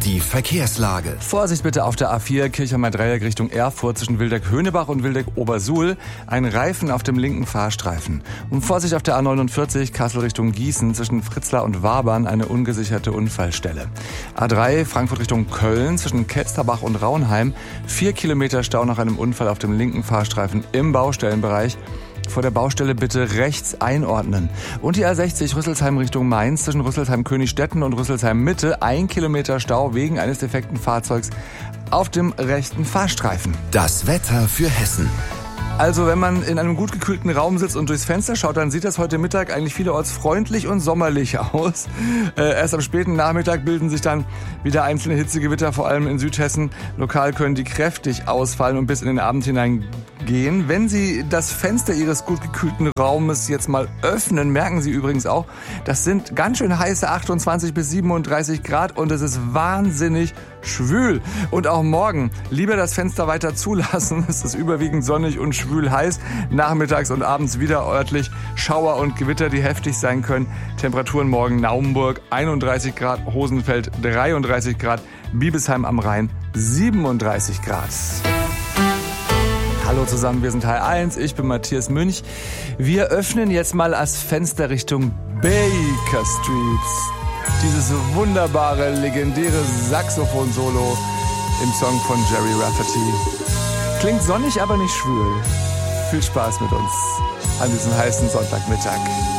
Die Verkehrslage. Vorsicht bitte auf der A4 Kirchheimer-Dreieck Richtung Erfurt zwischen Wildeck-Höhnebach und Wildeck-Obersuhl. Ein Reifen auf dem linken Fahrstreifen. Und Vorsicht auf der A49 Kassel Richtung Gießen zwischen Fritzlar und Wabern eine ungesicherte Unfallstelle. A3 Frankfurt Richtung Köln zwischen Ketzterbach und Raunheim. 4 Kilometer Stau nach einem Unfall auf dem linken Fahrstreifen im Baustellenbereich. Vor der Baustelle bitte rechts einordnen. Und die A60 Rüsselsheim Richtung Mainz zwischen Rüsselsheim-Königstetten und Rüsselsheim-Mitte. 1 Kilometer Stau wegen eines defekten Fahrzeugs auf dem rechten Fahrstreifen. Das Wetter für Hessen. Also wenn man in einem gut gekühlten Raum sitzt und durchs Fenster schaut, dann sieht das heute Mittag eigentlich vielerorts freundlich und sommerlich aus. Erst am späten Nachmittag bilden sich dann wieder einzelne Hitzegewitter, vor allem in Südhessen. Lokal können die kräftig ausfallen und bis in den Abend hinein gehen. Wenn Sie das Fenster Ihres gut gekühlten Raumes jetzt mal öffnen, merken Sie übrigens auch, das sind ganz schön heiße 28 bis 37 Grad und es ist wahnsinnig schwül. Und auch morgen lieber das Fenster weiter zulassen. Es ist überwiegend sonnig und schwül heiß. Nachmittags und abends wieder örtlich Schauer und Gewitter, die heftig sein können. Temperaturen morgen Naumburg 31 Grad, Hosenfeld 33 Grad, Biebesheim am Rhein 37 Grad. Hallo zusammen, wir sind Teil 1, ich bin Matthias Münch. Wir öffnen jetzt mal das Fenster Richtung Baker Street. Dieses wunderbare, legendäre Saxophon-Solo im Song von Jerry Rafferty. Klingt sonnig, aber nicht schwül. Viel Spaß mit uns an diesem heißen Sonntagmittag.